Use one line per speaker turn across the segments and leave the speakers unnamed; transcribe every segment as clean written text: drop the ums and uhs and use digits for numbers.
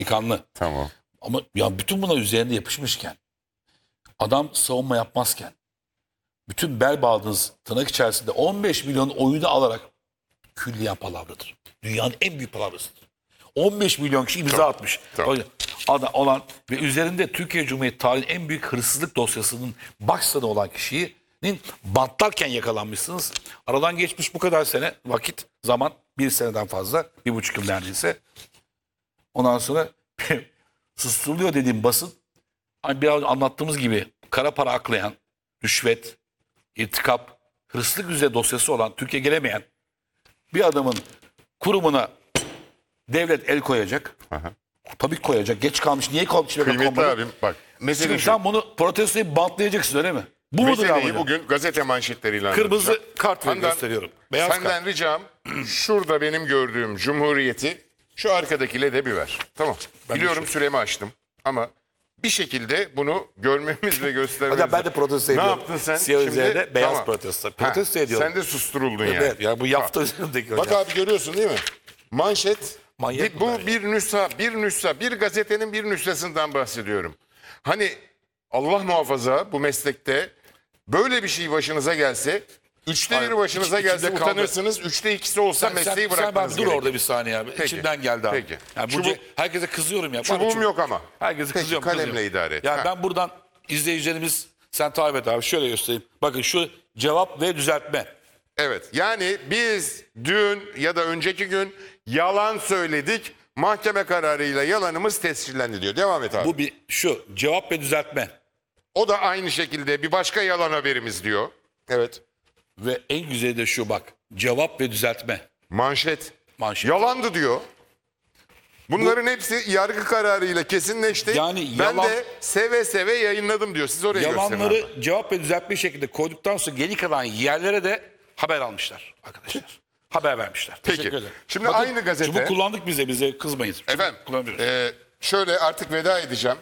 Kanlı.
Tamam.
Ama ya bütün buna üzerinde yapışmışken, adam savunma yapmazken, bütün bel bağladığınız tırnak içerisinde 15 milyon oyunu alarak külliyen palavradır. Dünyanın en büyük palavrasıdır. 15 milyon kişi imza atmış.
Tabii.
Olan ve üzerinde Türkiye Cumhuriyeti tarihinin en büyük hırsızlık dosyasının başkanı olan kişinin bantlarken yakalanmışsınız. Aradan geçmiş bu kadar sene vakit, zaman, bir seneden fazla, 1,5 yıl neredeyse. Ondan sonra susturuluyor dediğim basın, hani biraz anlattığımız gibi kara para aklayan, rüşvet, irtikap, hırsızlık üzere dosyası olan, Türkiye gelemeyen bir adamın kurumuna devlet el koyacak.
Aha.
Tabii koyacak. Geç kalmış. Niye kalmış?
Kıymetli abim bak. Mesele
Şimdi
şu.
sen bunu protestoyu bantlayacaksın öyle mi? Bu mudur
Meseleyi
ya?
bugün gazete manşetleriyle
Kırmızı
anlatacağım.
kart
Handan,
gösteriyorum. Beyaz
senden
kart.
ricam şurada benim gördüğüm Cumhuriyeti şu arkadakiyle de bir ver. Tamam. Biliyorum süremi açtım ama bir şekilde bunu görmemiz ve göstermemiz.
Hocam ben de protesto
Ne
ediyorum.
yaptın sen?
Siyah üzerinde beyaz
Tamam.
protesto. Protesto
Ha,
ediyorum.
Sen de susturuldun yani.
Evet ya bu yafta üzerindeki hocam.
Bak abi görüyorsun değil mi? Manşet.
Manyak
Bu
bunlar ya.
bir gazetenin bir nüshasından bahsediyorum. Hani Allah muhafaza bu meslekte böyle bir şey başınıza gelse, üçte biri başınıza
içimde
gelse
kaldı.
utanırsınız, üçte ikisi olsa mesleği bırakmanız
dur
gerekir.
orada bir saniye abi.
Peki.
İçimden geldi abi.
Peki.
Yani
Çubuk-
herkese kızıyorum ya.
Çubuğum yok ama.
Herkese
Peki,
kızıyorum.
kalemle
kızıyorum.
idare et.
Yani
Ha.
ben buradan izleyicilerimiz, sen takip et abi, şöyle göstereyim. Bakın şu cevap ve düzeltme.
Evet, yani biz dün ya da önceki gün yalan söyledik, mahkeme kararıyla yalanımız tescillendi diyor. Devam et abi.
Bu bir şu cevap ve düzeltme.
O da aynı şekilde bir başka yalan haberimiz diyor. Evet.
Ve en güzeli de şu bak. Cevap ve düzeltme.
Manşet.
Manşet.
Yalandı diyor. Bunların hepsi yargı kararıyla kesinleşti.
Yani
ben
yalan-
de seve seve yayınladım diyor. Siz oraya gösterin abi.
Yalanları cevap ve düzeltme şekilde koyduktan sonra geri kalan yerlere de haber almışlar arkadaşlar. Haber vermişler.
Peki.
Teşekkür ederim.
Şimdi aynı gazete-
Çubuk kullandık bize kızmayın. Çubuk
Efendim
kullanıyoruz.
şöyle artık veda edeceğim.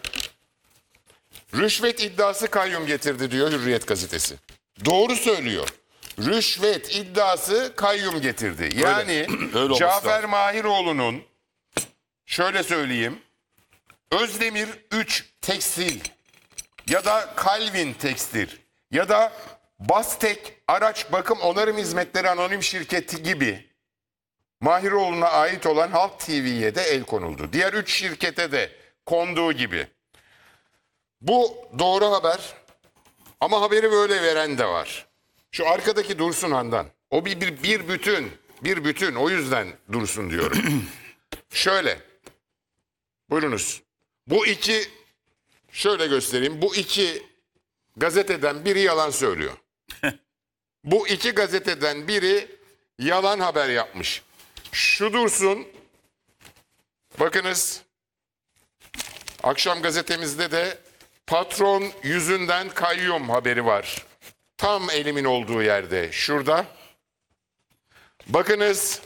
Rüşvet iddiası kayyum getirdi diyor Hürriyet gazetesi. Doğru söylüyor. Rüşvet iddiası kayyum getirdi. Yani
Öyle olması
Cafer
lazım.
Mahiroğlu'nun şöyle söyleyeyim Özdemir 3 Tekstil ya da Calvin Tekstil ya da Bastek Araç Bakım Onarım Hizmetleri Anonim Şirketi gibi Mahiroğlu'na ait olan Halk TV'ye de el konuldu. Diğer 3 şirkete de konduğu gibi. Bu doğru haber ama haberi böyle veren de var. Şu arkadaki Dursun Handan. O bir bütün. O yüzden Dursun diyorum. Şöyle. Buyurunuz. Bu iki şöyle göstereyim. Bu iki gazeteden biri yalan söylüyor. Bu iki gazeteden biri yalan haber yapmış. Şu Dursun. Bakınız. Akşam gazetemizde de patron yüzünden kayyum haberi var. Tam elimin olduğu yerde. Şurada. Bakınız.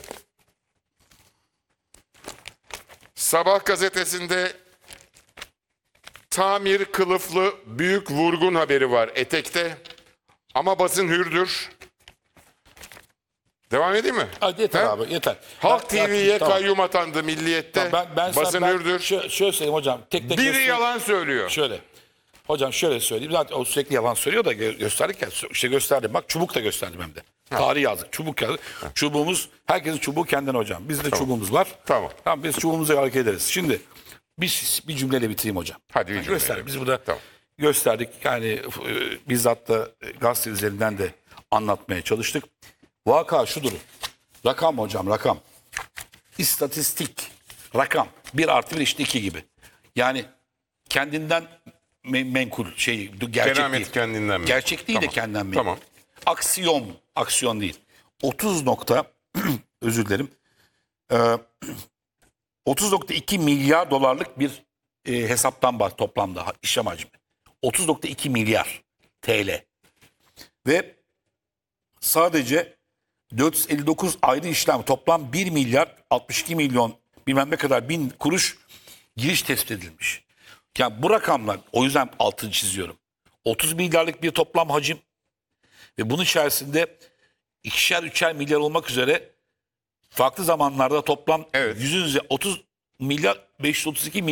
Sabah gazetesinde tamir kılıflı büyük vurgun haberi var etekte. Ama basın hürdür. Devam edeyim mi?
Hadi yeter
He?
abi yeter.
Halk
Ben-
TV'ye
tamam.
kayyum atandı milliyette. Basın hürdür.
Şöyle söyleyeyim hocam. Tek
Biri
göstereyim.
yalan söylüyor.
Şöyle. Hocam şöyle söyleyeyim. Zaten o sürekli yalan söylüyor da gösterdik ya. İşte gösterdim. Bak çubuk da gösterdim hem de. Tarih yazdık. Çubuk yazdık. Çubuğumuz, herkesin çubuğu kendine hocam. Bizde çubuğumuz var.
Tamam.
Tamam biz çubuğumuza hareket ederiz. Şimdi bir cümleyle bitireyim hocam.
Hadi bir
Yani
cümleyle.
gösterdik. Biz burada
Tamam.
gösterdik. Yani bizzat da gazete üzerinden de anlatmaya çalıştık. Vaka şudur. Rakam hocam rakam. İstatistik. Rakam. 1+1 işte 2 gibi. Yani kendinden menkul şey gerçek
Keramet
değil.
kendinden mi?
Gerçek değil de
Tamam.
kendinden menkul.
Tamam.
Aksiyon değil. 30 nokta özür dilerim. 30,2 milyar dolarlık bir hesaptan var toplamda işlem hacmi. 30,2 milyar TL. Ve sadece 459 ayrı işlem toplam 1 milyar 62 milyon bilmem ne kadar bin kuruş giriş tespit edilmiş. Yani bu rakamlar o yüzden altını çiziyorum. 30 milyarlık bir toplam hacim ve bunun içerisinde 2'şer 3'er milyar olmak üzere farklı zamanlarda toplam
Evet.
30 milyar 532 milyar